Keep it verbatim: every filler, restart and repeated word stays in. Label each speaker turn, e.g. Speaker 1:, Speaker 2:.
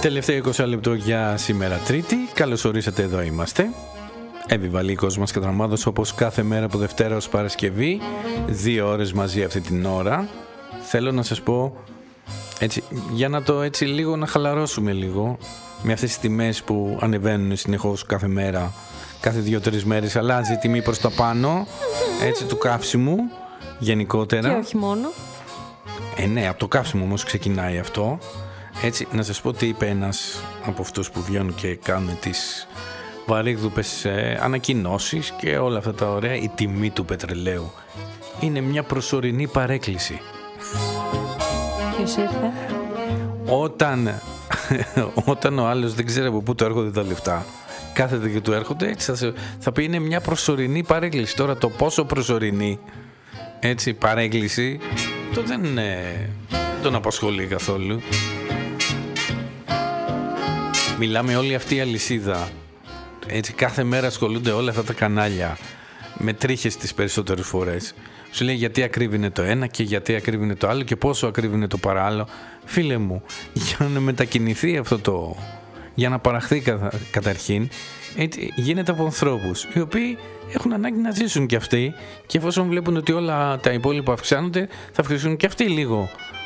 Speaker 1: Τελευταίο είκοσι λεπτό για σήμερα Τρίτη. Καλώς ορίσατε, εδώ είμαστε. Επιβαλίκος μας Κατραμάδος, όπως κάθε μέρα από Δευτέρα ως Παρασκευή. Δύο ώρες μαζί αυτή την ώρα. Θέλω να σας πω, έτσι, για να το έτσι λίγο να χαλαρώσουμε λίγο, με αυτές τις τιμές που ανεβαίνουν συνεχώς κάθε μέρα, κάθε δύο-τρεις μέρες αλλάζει η τιμή προς τα πάνω, έτσι, του καύσιμου γενικότερα.
Speaker 2: Και όχι μόνο.
Speaker 1: Ε, ναι, από το καύσιμο όμως ξεκινάει αυτό. Έτσι, να σας πω τι είπε ένας από αυτούς που βγαίνουν και κάνουν τις βαρύγδουπες ε, ανακοινώσεις και όλα αυτά τα ωραία. Η τιμή του πετρελαίου είναι μια προσωρινή παρέκκληση.
Speaker 2: Ποιος ήρθε?
Speaker 1: Όταν, όταν ο άλλος δεν ξέρει από πού του έρχονται τα λεφτά, κάθεται και του έρχονται, έτσι θα, θα πει είναι μια προσωρινή παρέκκληση. Τώρα το πόσο προσωρινή, έτσι, παρέκκληση, το δεν ε, τον απασχολεί καθόλου. Μιλάμε όλη αυτή η αλυσίδα, έτσι, κάθε μέρα ασχολούνται όλα αυτά τα κανάλια με τρίχες τις περισσότερες φορές. Σου λέει γιατί ακρίβει είναι το ένα και γιατί ακρίβει είναι το άλλο και πόσο ακρίβει είναι το παράλληλο. Φίλε μου, για να μετακινηθεί αυτό το, για να παραχθεί κατα, καταρχήν, έτσι, γίνεται από ανθρώπους οι οποίοι έχουν ανάγκη να ζήσουν κι αυτοί, και εφόσον βλέπουν ότι όλα τα υπόλοιπα αυξάνονται, θα αυξήσουν κι αυτοί λίγο